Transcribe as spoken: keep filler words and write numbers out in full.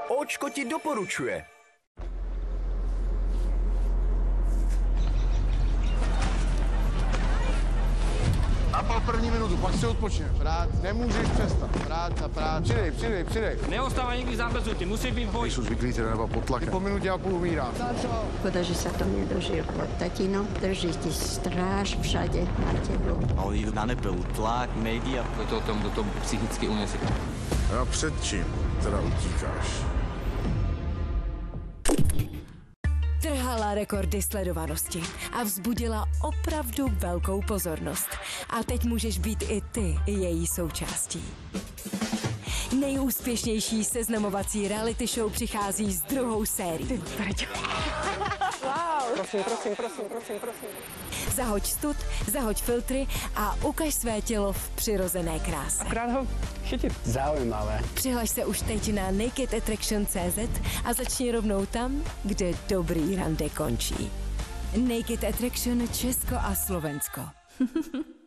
Óčko ti doporučuje. Napal první minutu, pak si odpočineš. Rád, nemůžeš přestat. Práce, práce. Přidej, přidej, přidej. Neostáva nikdy zábezu, ty musí být v boji. Jsou zvyklí trénovat pod tlakem. Po minutě a půl umírá. Škoda, že sa to nedožil. Tatino, drží ti stráž všade na tebou. A oni idú na neprilu. Tlak, média. Je to o tom, kdo to psychicky uniesie. A před čím teda utíkáš? Trhala rekordy sledovanosti a vzbudila opravdu velkou pozornost. A teď můžeš být i ty její součástí. Nejúspěšnější seznamovací reality show přichází s druhou sérií. Wow. Prosím, prosím, prosím, prosím, prosím. Zahoď stud, zahoď filtry a ukaž své tělo v přirozené kráse. Akorát ho chytit. Zaujímavé. Přihlaš se už teď na naked attraction tečka cé zet a začni rovnou tam, kde dobrý rande končí. Naked Attraction Česko a Slovensko.